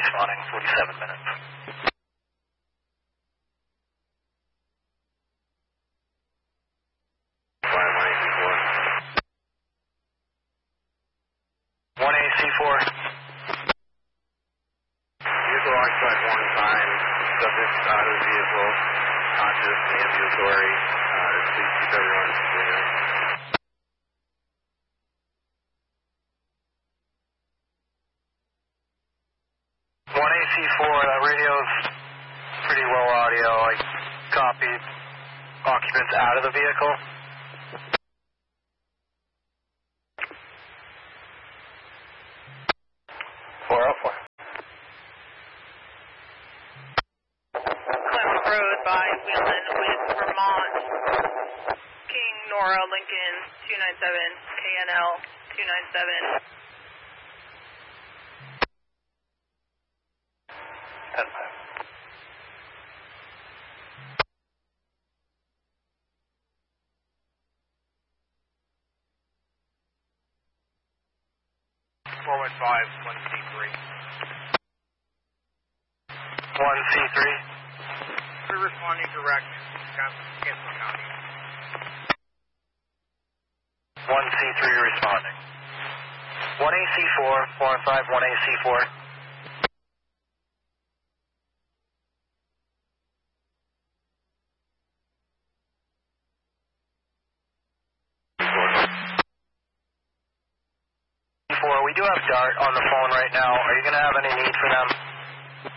responding, 47 minutes. One AC4. Vehicle occupied 1-5, subject out of the vehicle, conscious, ambulatory, please keep everyone clear. One AC4, that radio's pretty low audio. I copied occupants out of the vehicle. Clement Road by Wheelan with Vermont. King Nora Lincoln 297, KNL 297. 10-5. Forward 5, 1C3. 1C3. We're responding direct, Kansas County. 1C3 responding. 1AC4, 4-5, 1AC4. We do have DART on the phone right now. Are you going to have any need for them?